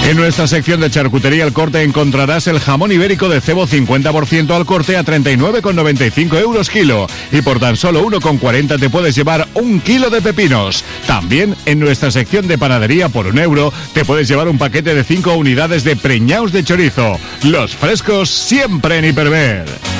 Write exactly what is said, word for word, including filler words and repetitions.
En nuestra sección de charcutería El Corte encontrarás el jamón ibérico de cebo cincuenta por ciento al corte a treinta y nueve con noventa y cinco euros kilo. Y por tan solo uno con cuarenta te puedes llevar un kilo de pepinos. También en nuestra sección de panadería por un euro te puedes llevar un paquete de cinco unidades de preñaos de chorizo. Los frescos siempre en Hiperver.